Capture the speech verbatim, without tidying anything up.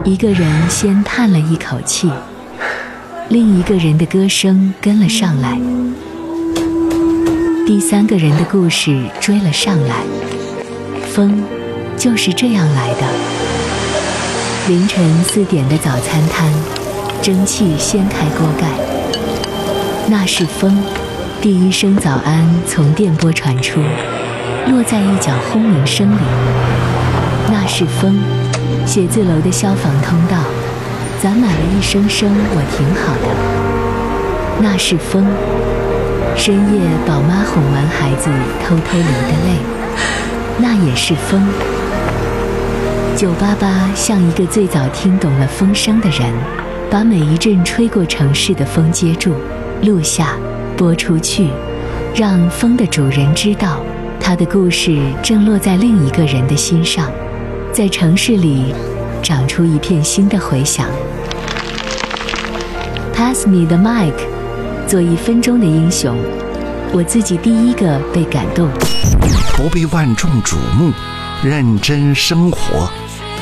一个人先叹了一口气，另一个人的歌声跟了上来，第三个人的故事追了上来。风就是这样来的。凌晨四点的早餐摊，蒸汽掀开锅盖，那是风。第一声早安从电波传出，落在一角轰鸣声里，那是风。写字楼的消防通道攒满了一声声我挺好的，那是风。深夜宝妈哄完孩子偷偷流的泪，那也是风。九八八像一个最早听懂了风声的人，把每一阵吹过城市的风接住，录下，播出去，让风的主人知道，他的故事正落在另一个人的心上，在城市里长出一片新的回响。Pass me the mic， 做一分钟的英雄，我自己第一个被感动。 不被万众瞩目，认真生活。